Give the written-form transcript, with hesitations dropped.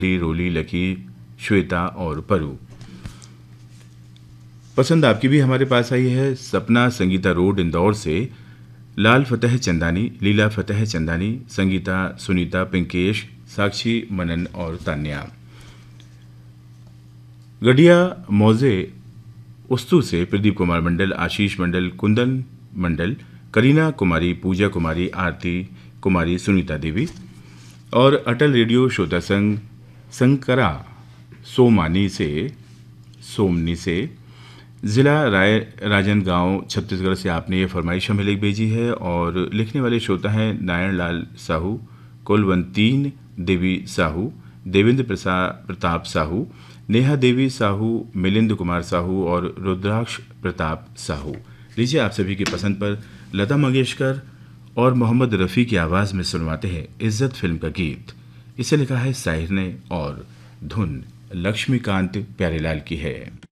रोली, लकी, श्वेता और परू। पसंद आपकी भी हमारे पास आई है। सपना संगीता रोड इंदौर से लाल फतेह चंदानी, लीला फतेह चंदानी, संगीता, सुनीता, पिंकेश, साक्षी, मनन और तान्या। गढ़िया मौजे उस्तु से प्रदीप कुमार मंडल, आशीष मंडल, कुंदन मंडल, करीना कुमारी, पूजा कुमारी, आरती कुमारी, सुनीता देवी। और अटल रेडियो श्रोता संघ संकरा सोमनी से ज़िला राजनांदगांव छत्तीसगढ़ से आपने ये फरमाइश हमें लिख भेजी है। और लिखने वाले श्रोता हैं नारायण लाल साहू, कुलवंतीन देवी साहू, देवेंद्र प्रताप साहू, नेहा देवी साहू, मिलिंद कुमार साहू और रुद्राक्ष प्रताप साहू। लीजिए आप सभी की पसंद पर लता मंगेशकर और मोहम्मद रफ़ी की आवाज़ में सुनवाते हैं इज्जत फिल्म का गीत। इसे लिखा है साहिर ने और धुन लक्ष्मीकांत प्यारेलाल की है।